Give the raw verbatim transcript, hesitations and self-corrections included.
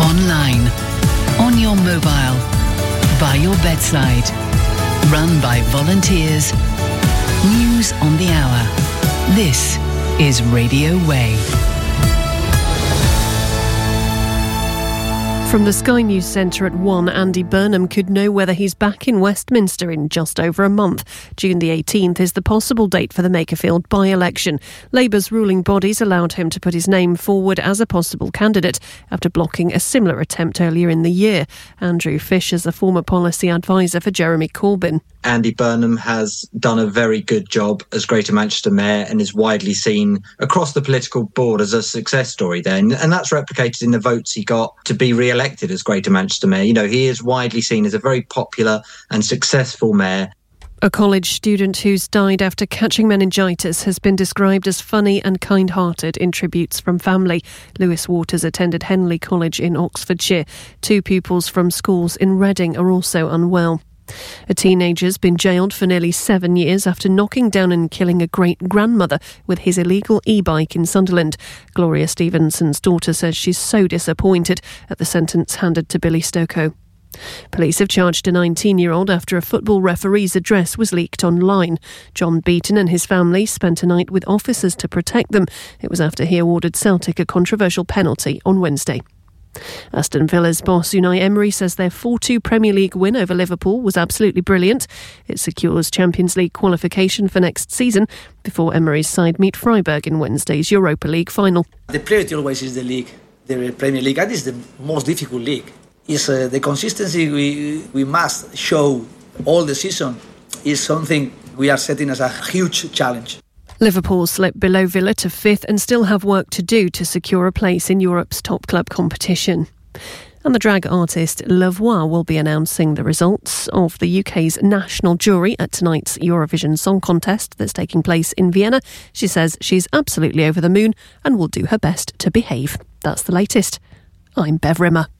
online, on your mobile, by your bedside. Run by volunteers. News on the hour. This is Radio Way. From the Sky News Centre at one, Andy Burnham could know whether he's back in Westminster in just over a month. June the eighteenth is the possible date for the Makerfield by-election. Labour's ruling bodies allowed him to put his name forward as a possible candidate after blocking a similar attempt earlier in the year. Andrew Fish is a former policy advisor for Jeremy Corbyn. Andy Burnham has done a very good job as Greater Manchester Mayor and is widely seen across the political board as a success story there. And that's replicated in the votes he got to be re-elected as Greater Manchester Mayor. You know, he is widely seen as a very popular and successful mayor. A college student who's died after catching meningitis has been described as funny and kind-hearted in tributes from family. Lewis Waters attended Henley College in Oxfordshire. Two pupils from schools in Reading are also unwell. A teenager's been jailed for nearly seven years after knocking down and killing a great-grandmother with his illegal e-bike in Sunderland. Gloria Stevenson's daughter says she's so disappointed at the sentence handed to Billy Stokoe. Police have charged a nineteen-year-old after a football referee's address was leaked online. John Beaton and his family spent a night with officers to protect them. It was after he awarded Celtic a controversial penalty on Wednesday. Aston Villa's boss Unai Emery says their four two Premier League win over Liverpool was absolutely brilliant. It secures Champions League qualification for next season before Emery's side meet Freiburg in Wednesday's Europa League final. The priority always is the league, the Premier League. That is the most difficult league. It's uh, the consistency we we must show all the season is something we are setting as a huge challenge. Liverpool slipped below Villa to fifth and still have work to do to secure a place in Europe's top club competition. And the drag artist La Voix will be announcing the results of the U K's national jury at tonight's Eurovision Song Contest that's taking place in Vienna. She says she's absolutely over the moon and will do her best to behave. That's the latest. I'm Bev Rimmer.